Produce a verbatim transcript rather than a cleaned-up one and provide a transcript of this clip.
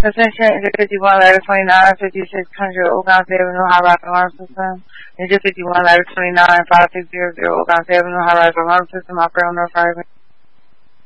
Ascension, Engine fifty-one, ladder twenty-nine, fifty-six hundred, Ogon Avenue, High Rise Alarm System. Engine fifty-one, ladder twenty-nine, five six zero zero, Ogon Avenue, High Rise Alarm System, operator on North Fire.